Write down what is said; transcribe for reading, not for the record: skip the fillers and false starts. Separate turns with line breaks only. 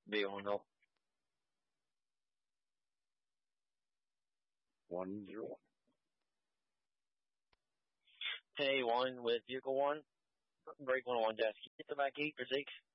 Vehicle 1.
One zero.
Hey, 1 with Vehicle 1. Break 101 desk. Get the back 8 for 6.